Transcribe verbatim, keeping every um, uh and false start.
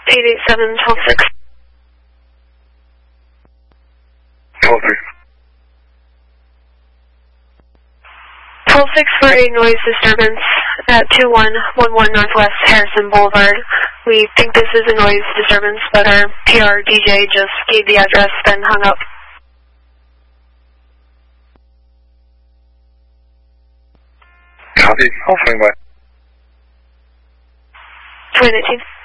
eight eight seven, twelve six. twelve three. twelve six for a noise disturbance at two one one one Northwest Harrison Boulevard. We think this is a noise disturbance, but our P R D J just gave the address, then hung up. Copy. I'll swing by. twenty nineteen.